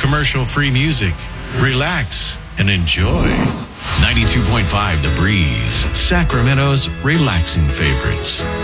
commercial-free music. Relax and enjoy. 92.5 The Breeze, Sacramento's relaxing favorites.